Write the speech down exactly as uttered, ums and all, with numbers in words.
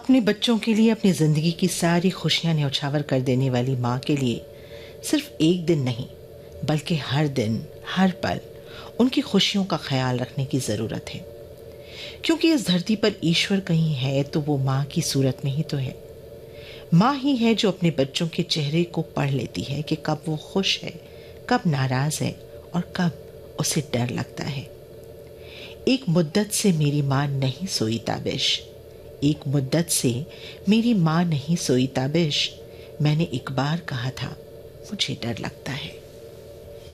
अपने बच्चों के लिए अपनी ज़िंदगी की सारी खुशियां न्यौछावर कर देने वाली माँ के लिए सिर्फ एक दिन नहीं बल्कि हर दिन हर पल उनकी खुशियों का ख्याल रखने की ज़रूरत है, क्योंकि इस धरती पर ईश्वर कहीं है तो वो माँ की सूरत में ही तो है। माँ ही है जो अपने बच्चों के चेहरे को पढ़ लेती है कि कब वो खुश है, कब नाराज है और कब उसे डर लगता है। एक मुद्दत से मेरी माँ नहीं सोई ताबिश, एक मुद्दत से मेरी माँ नहीं सोई ताबिश, मैंने एक बार कहा था मुझे डर लगता है।